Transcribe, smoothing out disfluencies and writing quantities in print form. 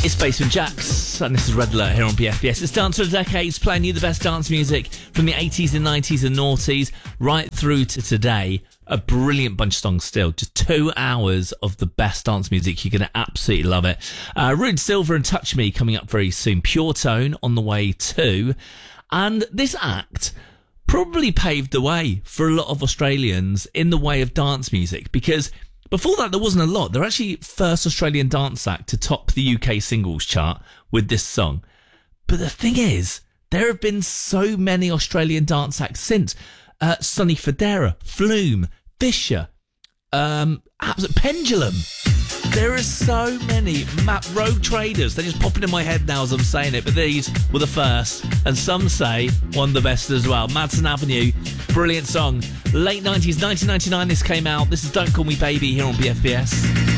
It's Basement Jaxx, and this is Red Alert here on BFBS. It's Dance for the Decades, playing you the best dance music from the 80s and 90s and noughties, right through to today. A brilliant bunch of songs still. Just 2 hours of the best dance music. You're going to absolutely love it. Rude Silver and Touch Me coming up very soon. Pure Tone on the way too. And this act probably paved the way for a lot of Australians in the way of dance music, because before that, there wasn't a lot. They're actually first Australian dance act to top the UK singles chart with this song. But the thing is, there have been so many Australian dance acts since. Sonny Fodera, Flume, Fisher, Pendulum. There are so many. Rogue Traders. They're just popping in my head now as I'm saying it, but these were the first, and some say one of the best as well. Madison Avenue, brilliant song. Late 90s, 1999 this came out. This is Don't Call Me Baby here on BFBS.